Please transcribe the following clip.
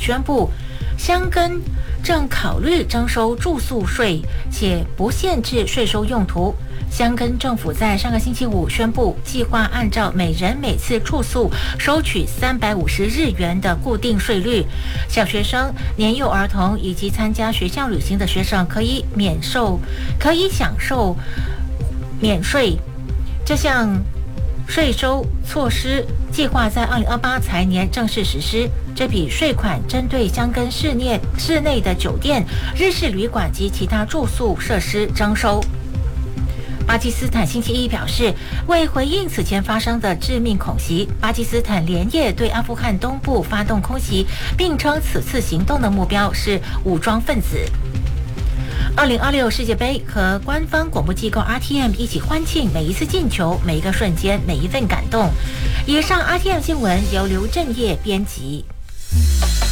宣布，箱根正考虑征收住宿税，且不限制税收用途。箱根政府在上个星期五宣布，计划按照每人每次住宿收取350日元的固定税率。小学生、年幼儿童以及参加学校旅行的学生可以享受免税。这项税收措施计划在2028财年正式实施。这笔税款针对箱根市内的酒店、日式旅馆及其他住宿设施征收。巴基斯坦星期一表示，为回应此前发生的致命恐袭，巴基斯坦连夜对阿富汗东部发动空袭，并称此次行动的目标是武装分子。2026世界杯和官方广播机构 RTM 一起欢庆每一次进球、每一个瞬间、每一份感动。以上 RTM 新闻由刘正业编辑。